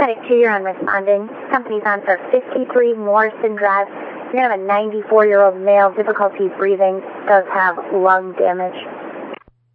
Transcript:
Medic 2, you're on responding. Company's on for 53 Morrison Drive. You're going to have a 94-year-old male, difficulty breathing, does have lung damage.